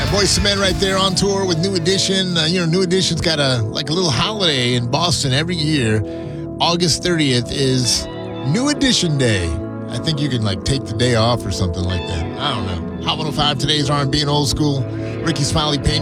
Boyz II Men right there on tour with New Edition. New Edition's got a little holiday in Boston every year. August 30th is New Edition Day. I think you can take the day off or something like that. I don't know. Hot 105, today's R&B and old school. Ricky Smiley Payne.